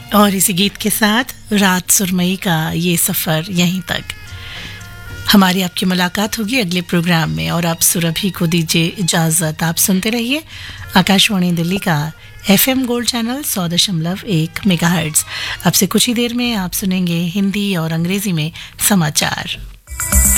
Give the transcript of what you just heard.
और इसी गीत के साथ रात सुरमई का ये सफ़र यहीं तक। हमारी आपकी मुलाकात होगी अगले प्रोग्राम में और आप सुरभि को दीजिए इजाज़त। आप सुनते रहिए आकाशवाणी दिल्ली का FM गोल्ड चैनल 100.1 मेगाहर्ट्ज़। अब से कुछ ही देर में आप सुनेंगे हिंदी और अंग्रेजी में समाचार।